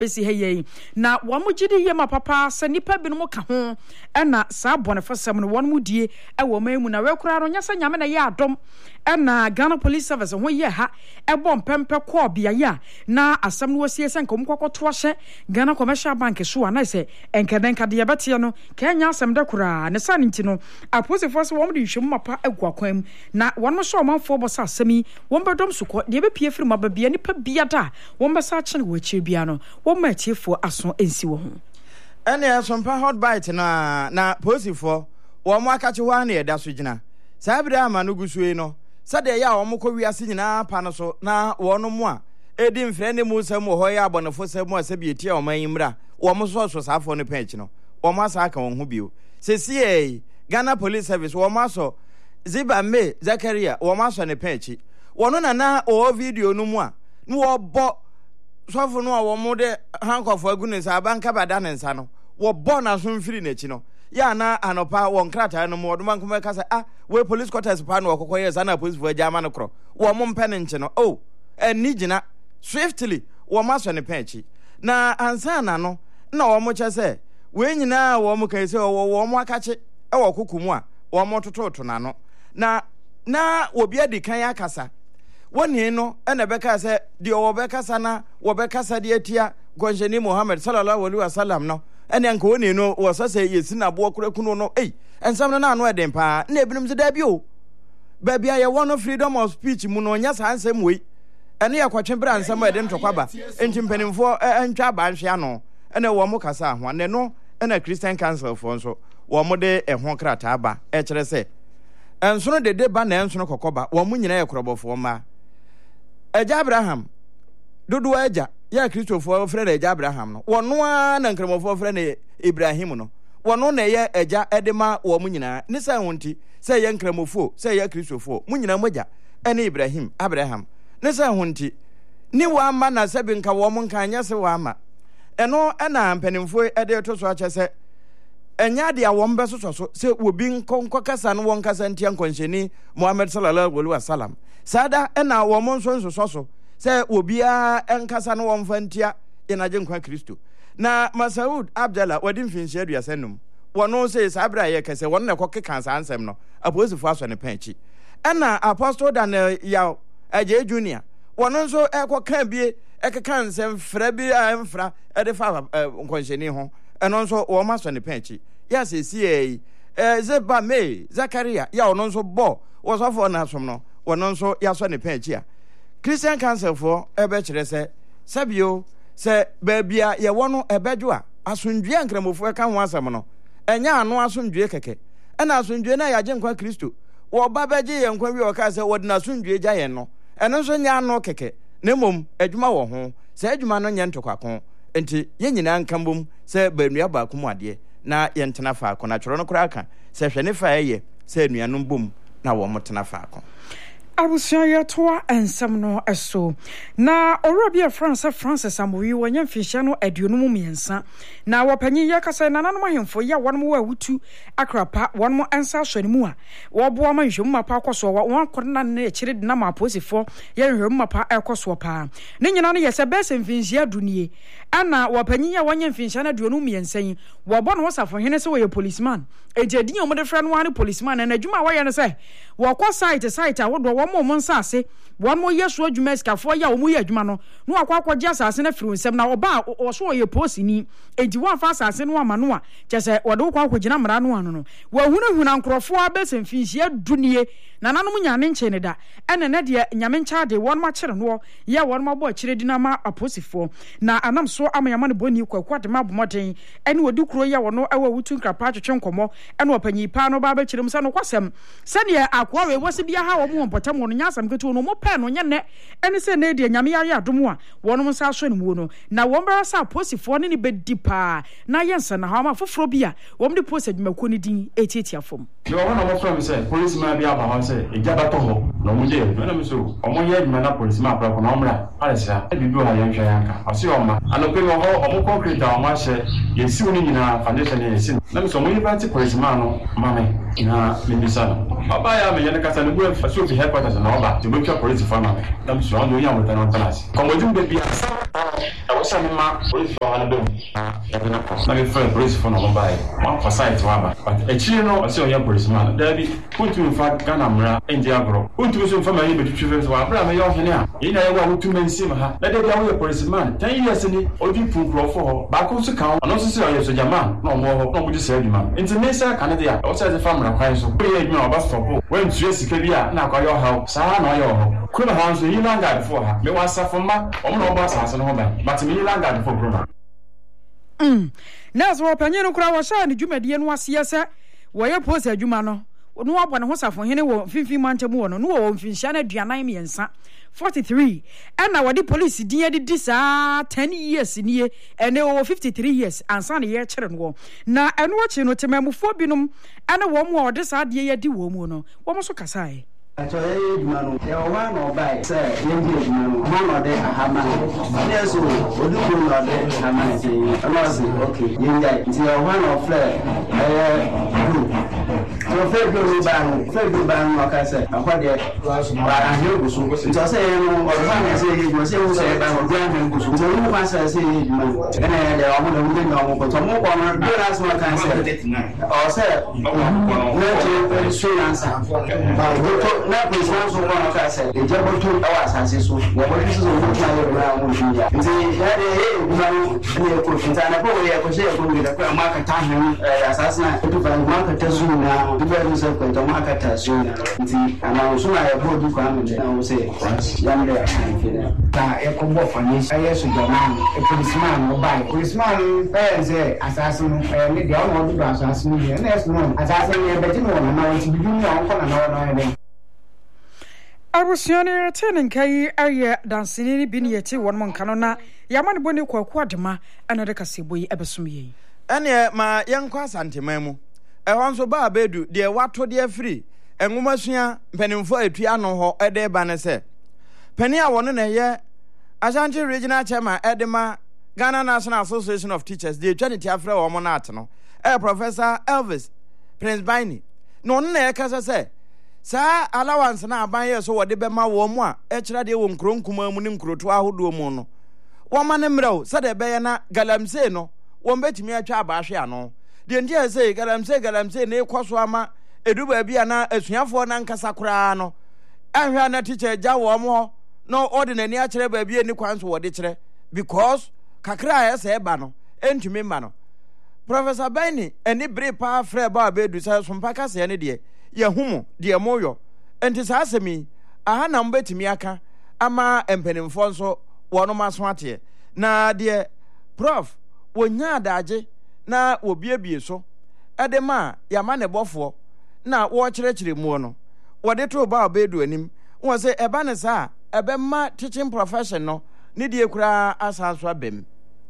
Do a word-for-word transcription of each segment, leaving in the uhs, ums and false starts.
besi heye na wamu jidi ye mapapa se nipa binom ka ho ena saa bonefosem no won mu die e wo mamu na we kura no nyasa nyame na ye adom ena Ghana Police Service ho ye ha e bom pempe ko bia ya na asem no wasie se nkom kokoto hye Ghana Commercial Bank so ana se enkedenka de yebete no kanya asem da kura ne sa nti no aposefo se won de hwem mapa agwakwam na won so omanfo bo sa asemi won bedom suko de be pie firi mababia nipa bia da won be sa kye wo akye bia no won ma tiefo aso ensi wo ho ene asompa hot bite na na posifo wo mo akache wa na eda so gina sabire ama no gusue no sade ya wo mo ko wiase nyina pa no so na wo no mo a edi mfre ne mu sam ho ya abonefo sam asabi etia o man yimra wo mo so so safo no pench no wo mo asa aka won ho bio sesi Ghana Police Service wo mo aso Ziba me Zakaria wo mo aso ne pench wono na na o video no mu a no wo bo sofo no a wo mo de hankofo agune sa banka bada ne nsa no wo bo na so mfiri na chi no ya na anopa won krata no mo do man kuma kasa ah we police quarters pa no okokoye sa na police vo jama no kro wo mo mpene nche no oh eni gina swiftly wo maso ne penchi na ansa na no na wo mo chese we nyina wo mo kan se wo wo mo akache e wo kokumu a wo mo tototo na no na na obi adi kan akasa woni no ene beka se de wo beka sana wo beka sa de atia gonjeni Muhammad sallallahu alaihi wasallam no ene anka woni no wo so se yesi na bo kurakunu no ei ensam no na no eden pa na ebinum se da bi o ba bia ye wono freedom of speech mu no nya sa ansem we ene ya kwatwe bra ansam eden tokwaba enti mpanimfo entwa ba nhwe ano ene wo mo kasa ho ne no ene Christian Council fo nso wo mo de ehon krata ba e kire se enso no de de ba na enso no kokoba wo mo nyina ye korobofo ma Eja Abraham dodo eja ya Christopher friend Eja Abraham no wono na nkramofo friend Ibrahim no wono na ye eja edema wo mu nyina ni sa wonti se ye nkramofo se ye Christopher mu nyina moja ene Ibrahim Abraham ni sa wonti ni wa ma na se bi nka wo mu nka anya se wa ma eno ena mpanimfo ede to so ache se enya de a wo mbe so so se obi nkonko kasa no won kasa ntia nkonhyeni Muhammad sallallahu alaihi wasallam sada ena wo mo nso nso so se obia enkasa no won fantia inaje nkwa Kristo na Masaud Abdallah wadi mfinhye aduasanum wono se sabra ye kase wono na kokeka ansa ansem no aposifo aso ne panchi ena Apostle Daniel ya aje junior wono nso ekoka bie ekeka ansem fra bi amfra ede fa nkonhyeni ho eno nso wo maso ne panchi ya se si eh Zeba me Zakaria ya wono nso bo wo so fo na asom no wono nso ya so ne panchi a Christian Council for ebe kire se sabio se baabia ye wono ebejo a asundwe ankramofo eka ho asem no enya ano asundwe keke ena asundwe na yaje nkwa Kristo wo ba beje ye nkwa wi o ka se wodina asundwe gya ye no eno nso nya ano keke na mom adwuma wo ho se adwuma no nye ntokakon enti ye nyina nkambom se baanua ba ko mu ade na ye ntena fa ko na tworo no kura aka se hwene fa ye se anuanom bom na wo motena fa ko abusia yetoa ensem no eso na orobia France Francis amoyi wanya mfihya no aduonum miensa na wapanyi yakasa nananom ahemfo ya wonmo wa wutu akrapa wonmo ensa hwanimu a woboa ma hwemu mapa akoso won akorna na ekire de na maposifo ya hwemu mapa akoso pa ne nyina no yese bese mfinhya dunie ana wapanyi ya wanya mfinhya na aduonum miensa yi wobo no wasafo hene se wo policeman ejedi omo de fra no ane policeman na adwuma wa ye no se wo kwa site site a wodo wo mo nsase won mo yeso adwuma skafo ya wo mo ye adwuma no no akwa akwaje asase na firi nsem na oba o so ye posini enti won fa asase no ama no a chese wodo kwa akogina mra no ano no wa hunu huna nkrofo abesen finhia dunie na nanom nyame nche ne da ene ne de nyame ncha de won ma kire no ye won ma bo kire dinama aposifo na anam so amayama ne boni kwakwa de ma bomoden ene wodi kuro ye wono awa wutu nkrapa twetwe nkomo ene opanyi pa no ba ba kire msa no kwasem sane akwa we wose bia ha wo mo mpotam no nyasam ketu no mo pe no nye ne ene se ne de nyame yare adom a wono msa so ne mu no na won bra sa aposifo ne ne bedi pa na yensa na ha ma foforo bia won de post adwumako ne din etietia fom yo wono mo from say policeman bia ba ho say ejaba to ho no mo je no me so omo ye adwuma na policeman pra ko no mra palesa e bidu ha yenhwa yanka ose oma anope mo ho omo concrete a omo ahye yesi woni nyina foundation yesi na me so mo yi party policeman no mame na me bisa no baba ya me ye ne kasa ne bu aso fi headquarters na oba to be police for na me na me so on do yan we tan on talas komo jumbe bia I was saying, ma, police for one of them. Let me find police for no buy. One for sight, but a chino, I saw your policeman. Daddy, put you in fact, Ganamra, and Diablo. Put you some family to children to our brother, your hair. In a way, two men see her. Let it go with a policeman. Ten years in it, or you put grow for her. Back on the count, and also say, I said, man, no more, nobody said, man. Into Mesa, Canada, outside the family of Christ, so pay me about stop. When Jessica, now call your house, Sarah, your home. Couldn't answer you longer before her. Me was suffer ma, or no boss has no home, but me longer before Bruna. Mm. Nas wa panyeno kura wa sha ni dwumadie no asiasa wo ye pose adwuma no no wa bone ho safo hene wo finfin mantemu wo no no wo mfinhia na aduanan miensa forty-three and na wadi police din edi di sa ten years nie ene wo fifty-three years ansa na ye kire no na eno wo chi no temamufo binom ene wo mo ode sa de ye di wo mu no wo mo so kasae Actually, Manu, there are one or by, sir, Yankee, Manu, one or there, Haman. There's so, what do you know there, Haman saying, okay, Yankee, there one of Flair, so February ban, February ban, like I said, I heard that last night, I knew so. It's a saying, or one I say, it was able to say about Grand and so no one says, and there are one who know, but some more on the last one can say, or say, no, straight answer. Na police so one ka say the jabo to our asase so we want to so we try around with you nti ya de eh na ne ko finta na ko ya ko say ko mi da ko ma ka ta hin asase na to fa ma ka ta zu na to ba so ko to ma ka ta zu na nti ana so na ya bo du ko am na we say ya me da ta e ko bo fa ni say so jama e policeman no buy policeman eh say asase no eh me de o no do asase no na e so no asase no e be ti no na na nti bi ni on ko na na na Abusione tenen kai aye dansini bi ne yeti won mon kanona yamane boni kwaku adema ana de kaseboyi ebesumye ene ma yenkwa santemamu e hon so ba bedu de wato de afri enwomasua mpanimfo atua no ho ede ba ne se pani a won na ye Ashanti Regional Chairman Edema Ghana National Association of Teachers de twenty afra wo mo na ate no e Professor Elvis Prince Baini no na e kasa se sa allowance na aban ye so wode bema wo mu a e kira de wo nkronkuma mu ne nkroto ahodo mu no wo ma ne mrew sa de be ye na galamsey no wo mbetimi atwa abahwe ano de ndi ese galamsey galamsey ne ekoso ama edu ba bia na asuafo na nkasa kura no ahwa na teacher ja wo mo no ordinary a kire ba bia ni kwanso wode kire because kakra ese eba no entumi ma no Professor Baini eni bre pa frɛ ba bedu sa so mpaka se ne de ye humo de moyo enti sa asemi aha na mbetimi aka ama empanimfo nso wono maso ate na de prof wonya adaje na obiebie so edema ya ma ne bofo na wo kyerɛkyerɛ mu no wode to ba bedu anim wo se eba ne sa ebe ma teaching profession no ne de kura asanso abem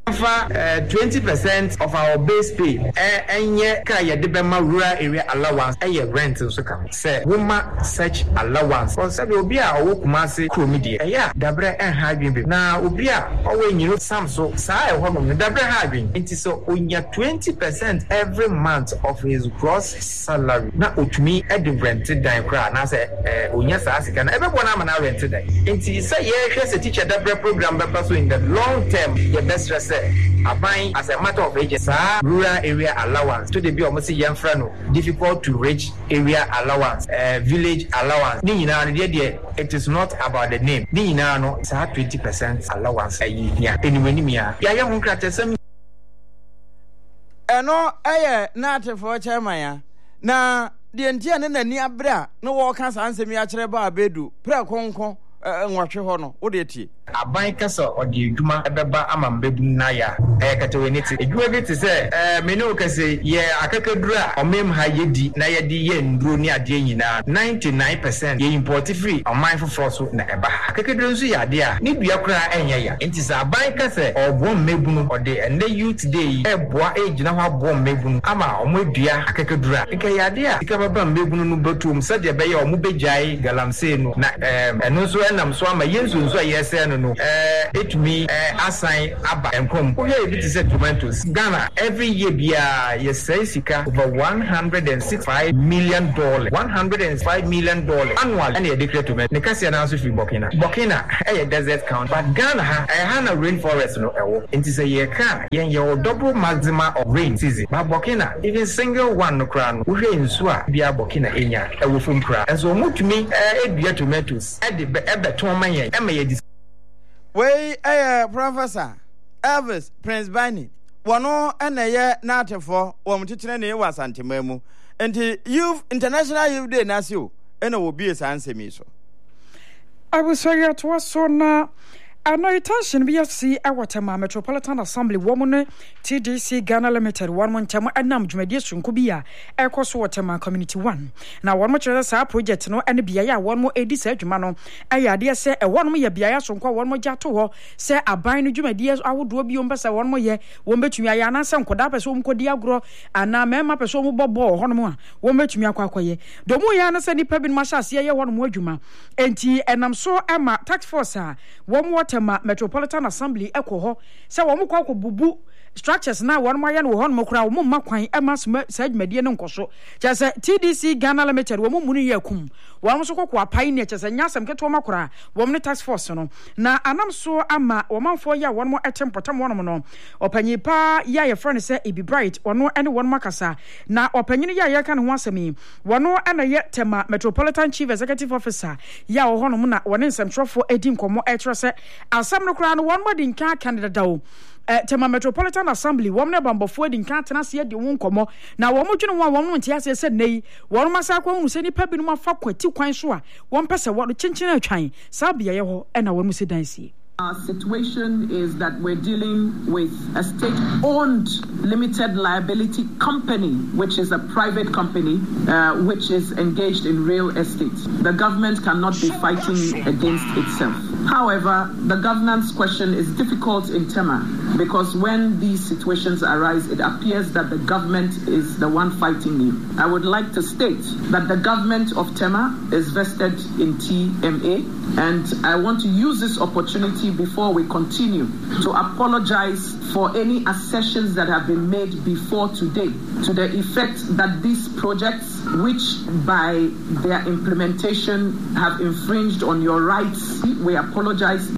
Uh, twenty percent of our base pay enye ka ye de bema rural area allowance eh rent so ka say woman such allowance for say obi a owo kumase kromidie eh ya dabre en ha adwen be na obi a owo nyiro sam so sa e ho no dabre ha adwen nti so onya twenty percent every month of his gross salary na otumi e de rent dan kra na say eh onya sa asika na e be bona ma na rent dan nti say ye hwe say teacher dabre program be so in the long term ye best stress Abai as a matter of age, rural area allowance to the be almost no difficult to reach area allowance, uh, village allowance. It is not about the name. No, it's twenty percent allowance a year. Anyway, yeah, yeah, I'm cracking. Eno eye na for chairman na de entia ne nani abra no wo kan san semi a kire ba abedu pre konkon nwahwe ho no wo de tie aban kasa odi edwuma ebeba amambebu na ya eh kateweniti edwuma bi te se eh me no kase ye akakaduru a omem ha yedi na yedi ye nduro ni ade nyina ninety-nine percent ye import free oman foforo so na eba akakaduru nso ya ade a ni dua kura enye ya enti se aban kasa obwo mmebu no ode ende youth day eboa ejina ho abwo mmebu no ama omedua akakaduru a nke ya ade a ikababa mmebu no betum se de be ye omubegyae galamsey no na eh eno so enam so ama yenzu nso yese no no eh etumi eh assign aba enkom wo here bit say tomatoes Ghana every year bia yes say sika over one hundred sixty-five million dollars one hundred five million dollars annual and e declare tomato ne kase na so fi Burkina Burkina eh desert count but Ghana ha eh ha na rainforest no ewo nti say ye ka yen ye double maximum of rain season but Burkina even single one no kra no wo hwe nsu a bia Burkina enya ewo fom kra enso mutumi eh edua tomatoes e de ebe ton man yen e ma ye wey eh Professor Elvis Prince Bani wono eneye natefo wo mtetene ne wa santemamu enti youth international youth day nasio ena wo bie sansemi so I was sorry to us so na Anoitation B F C Awatema Metropolitan Assembly Woman T D C Ghana Limited one month time Anam Jumedi Sunkubia Ekos Watema Community one. Now one much other project no and Biaya one more eighty said Jumano. Aya dear say a one more Biaya Sunko one more jato say a buying Jumedias I would do be umbasa one more year one bet me Ayana Sam Kodapa Sum Kodiagro and now Mema Person Bobo Honoma one bet me Aquaye. Domuyana said the Pebin Masha see one more Juma. And and I'm so Emma tax force one more Metropolitan Assembly ekoho se wo mukwa ko bubu structures na won maye no hon mokra wo makwan emas sage medie no nkoso chese T D C Ghana Limited wo munu yakum wo so kokwa pai ne chese nyasem keto makora wo ne task force no na anam so ama wo manfo ya won mo etempotam won no opanyi pa ya ye friend se Ibi Bright wono ene won makasa na opanyi ya ye kan ho asemi wono ene ye tema Metropolitan Chief Executive Officer ya wo hono na won nsem trofo edi nkomo e tro se asam no kra no won modin ka candidate dawo eh tema Metropolitan Assembly wom ne bambofo edi nka tena se de won komo na wom dwene ho wom ntia se se nei won masa kwa hu se ni pa binu afa kwati kwan so a won pese wo chinchin atwan sabia ye ho e na won mu se dansie. Our situation is that we're dealing with a state-owned limited liability company, which is a private company, uh, which is engaged in real estate. The government cannot be fighting against itself. However, the governance question is difficult in Tema because when these situations arise, it appears that the government is the one fighting you. I would like to state that the government of Tema is vested in T M A, and I want to use this opportunity before we continue to apologize for any assertions that have been made before today to the effect that these projects, which by their implementation have infringed on your rights, we apologize.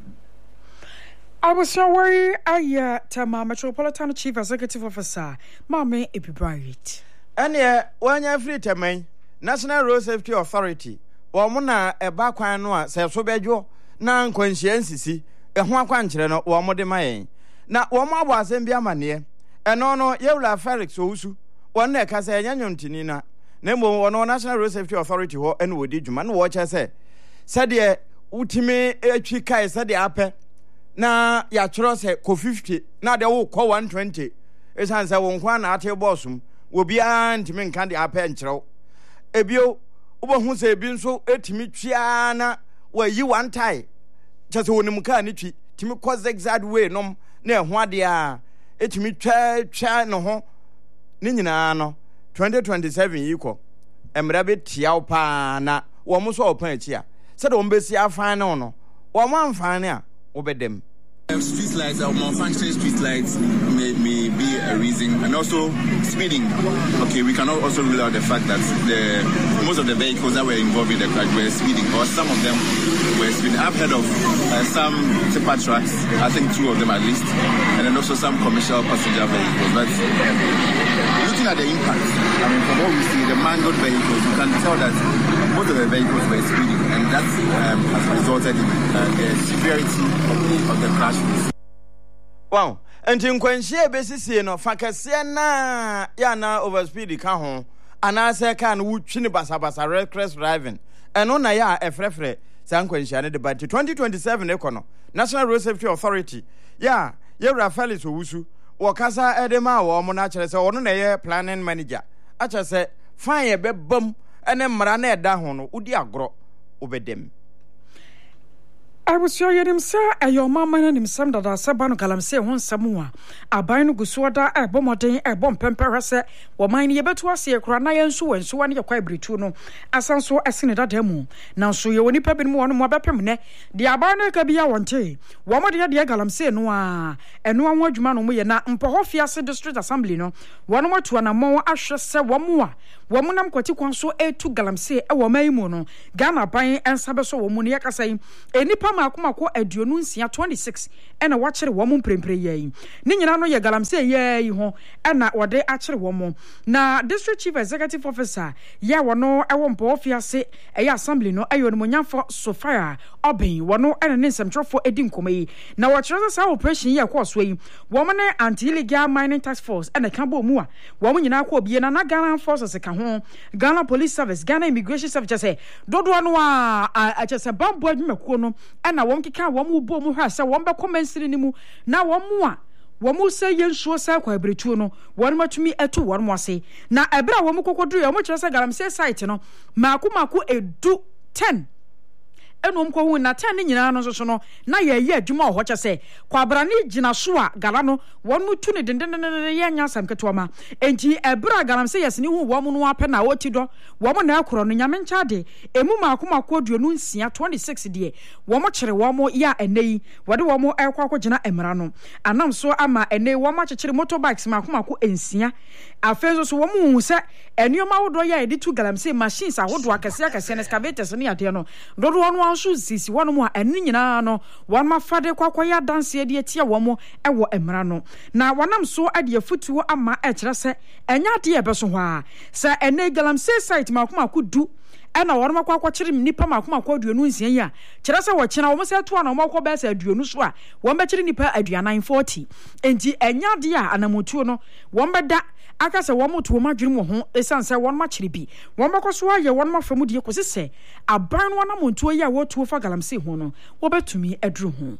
I was so worried. I Tema Metropolitan Chief Executive Officer, Mame Ibi Bright. And yeah, when you're free to me, National Road Safety Authority, or Mona a backwan, say so bejo, non consciency. Ehwa kwankyere no wo mode mayen na wo ma bo asem bia mane e no no yewla Felix Owusu won na ka se nyanyomtini na na mo wo National Road Safety Authority ho ene wodi dwuma na wo che se se de utimi etwi kai se de ape na ya kyero se ko fifty na de wo ko one twenty esan se wo nkwa na ate bossum wo bia ntimi nka de ape nkyerɛw ebio wo hu se ebi nso etimi twia na wa yi one tie just wonim ka ni twi timi ko zigzag way nom na ehho ade a etimi twa twa no ho ni nyina no twenty twenty-seven yi ko emra be tia pa na wo mo so opan achi a se de wo mbesi afan no no wo mo amfan a wo bedem. Street lights or malfunctioning street lights may, may be a reason, and also speeding. Okay, we cannot also rule out the fact that the most of the vehicles that were involved in the crash were speeding, or some of them were speeding. I've heard of uh, some tipper trucks, I think two of them at least, and then also some commercial passenger vehicles. But looking at the impact, I mean, from what we see, the mangled vehicles, you can tell that most of the vehicles were speeding, and that um, has resulted in uh, the severity of the, of the crash. Wow, and in Quenchia Bessie no Fakasiana Yana overspeed ka ho, and I say can would chinibasa basa reckless driving, and on ya a frefre San Quenchia debate twenty twenty-seven econo National Road Safety Authority. Yeah, Yera Felix Owusu, or Casa Edema or Monachas or no planning manager. I just say, fine a bed bum, and then Marane Dahon, Udia Gro, over them. I was sure you sir, and your mamma and him some that are Sabano Galamse one Samoa. A bino Guswada, a bomodin, a bomb pemperase, or mine ye better was a crana and so and so one your quite brituno, as I saw a sinner demo. Now so you only pebin one more bepemne, the abano cabia one tea. One more dear Galamse noa, and no one man we are not in Pohofia District Assembly no, one more to an more ashes say one more. Womanam Quatiquan so a two Galamse, a woman, Ghana buying and Sabaso Muniaka saying, any Makuma ko aduonunsia twenty-six ena wa kire wo mo prempre yi ni nyina no ye galamse ye ho ena wode a kire wo mo na district chief executive officer ya wono ewo mpo ofiase e assembly no ayo no monyafo Sofia Oben wono ena ne nsemtrofo edi nkomayi na wo kire sa operation ye kwa so yi wo mo ne anti-illegal mining task force ena ka bo mu a wo mo nyina kwa obie na na Ghana forces ka ho Ghana police service Ghana immigration service say dodo no a a chese bambo adwumako no na won kika won mu bo mu hwa se won be commensiri ni mu na won mu a won mu se yensuo sa kwa abretuo no won matumi eto won mu ase na ebra won mu kokodu ye mo kire se Galamsey site no maako maako edu ten enom ko hu na ten ni nyina no so no na ye ye adwuma ho kye se kwabra ni gina so a gala no won mu tu ne dendenden ye nya sam keto ma enti ebra Galamsey yes ni hu won mu no ape na woti do won na akoro no nyame ncha de emu maako maako aduonu nsia twenty-six de won mo kire won mo ya enei wode won mo ekwa akogina emra no anam so ama enei won ma kire motorbikes maako maako ensia afenzo so won mu hu se enioma wodo ya edi tu Galamsey machines ahodo akese akese excavators ne ade no dodo won so sisi won mo enu nyina no won ma fade kwakwaya danse de etia won mo ewo emra no na wanam so ade afutuo ama e kire se enya de ebeso ho a se ene Galamsey site makoma kudu ena won ma kwakwa kire nipa makoma kwa aduonu nsia yi a kire se wo kina wo se to na mo kwa be se aduonu so a won be kire nipa aduanan forty enti enya de a anamotuo no won be da aka se won moto ma dwene mo ho esanse won ma kire bi won makoso aye won ma famu die kosi se aban no na montuo yi a wotuo fa Galamsey ho no wo betumi aduru ho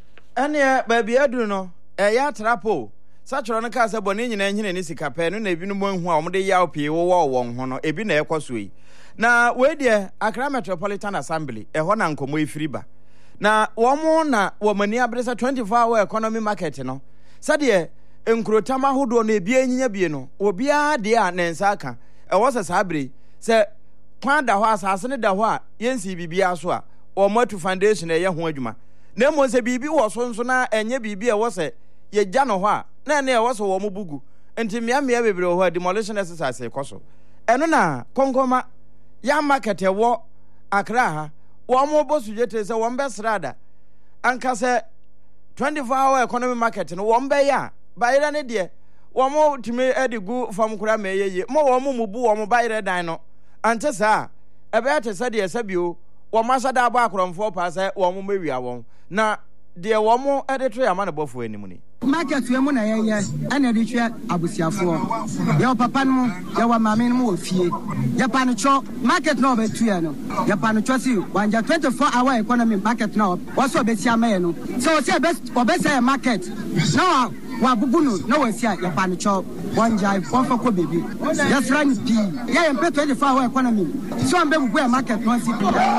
ene ba bi aduru no e ya trapo sachoro no ka se bone nyina nyina ni sika pe no na ebi no mo hu a wo de yaw pie wo wo won ho no ebi na ekoso yi na we de Accra Metropolitan Assembly e ho na nkomo ifiriba na wo mo na wo mani abresa twenty-four hour economy market no sade enkrotama hodo na ebi enyinya bie no obia de a nensa aka e wo se sabre se kwan da ho asase ne da ho a yensi bibia so a o matu foundation e ye ho adwuma na mo se bibi wo so nso na enye bibi e wo se ye gya no ho a na na e wo so wo mo bugu enti mia mia bebre ho demolition exercise koso eno na konkoma ya market e wo Accra ha wo mo bosu jete se wo mbe srada anka se twenty-four hour economy market no wo mbe ya bayira ne de wo mo timi edigu fam kura meyeye mo wo mo mubu wo mo bayira dan no ante sa ebe ate sa de sabio wo masada ba akromfo pa sa wo mo mewia won na de wo mo edetro ya ma na bofo animu ni market we mu na ye ye ana de twa abusiafo ye papa no ye wa mame no wo fie ye pa no cho market no be tua no ye pa no cho si wanja twenty-four hour economy market no wo so be sia me no so se be be say market no wa bubunu no we sia ye pa no cho wanja ifo ko baby ye friend p ye ye twenty-four hour economy so am be bubu market no si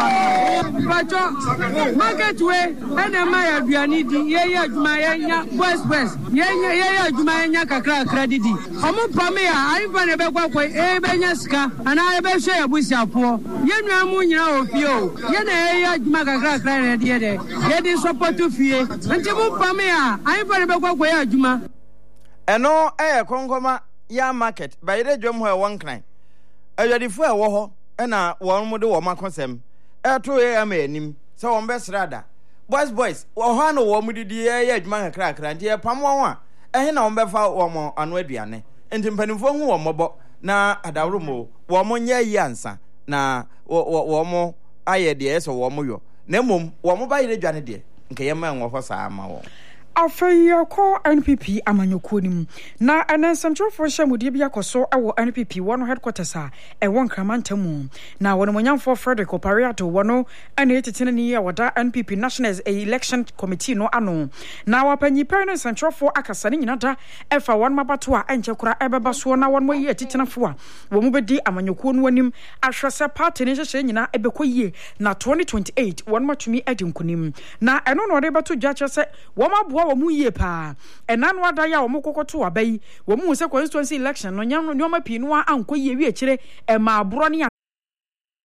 pacho market we ana ma ya duani di ye ye aduma ye nya boys yenya yenya adwuma yenya kakra credit omo pame a ayifa ne be kwakwa e be nya sika ana e be hwe abusiapo yenua mu nyina ofie o ye na yenya adwuma kakra kakra ne de de ye di support fie nti mu pame a ayifa ne be kwakwa ya adwuma eno eh konkoma ya market bayire dwom ho e won kran ayadifo e wo ho e na won mu de wo makonsem e to ye am anim se won be srada boys boys wo ha no wo mudidi ye adwuma kakra kakra nti e pam won a ehe na won be fa wo mo ano aduane nti mpanimfo hu wo mobo na adawro mo wo mo nya yi ansa na wo mo aye de eso wo mo yo na mom wo mo ba yire adwane de nke ye ma nwo ho saa ma wo Afei ko N P P amanyoko nim na anansamtwofo hyamudie bi akoso ewo N P P wono headquarters a ewo nkramantamu na wono monyamfo Frederick Opariato wono ane tetene ni ya wada N P P National Election Committee no ano na wapanyipa no santrofo akasa ne nyina da efa won mabato a enche kura ebeba so na won moyi atitenafo a wo mu bedi amanyoko no anim ahwese party ne hyehye nyina ebekoyie na twenty twenty-eight won matumi adi nkunim na eno no de beto dwache se wo mabo wo mu yie pa enanu ada ya wo mu kokoto abai wo mu se constituency election no nyam no nyoma pii no ankoyie wi akire e ma abro ne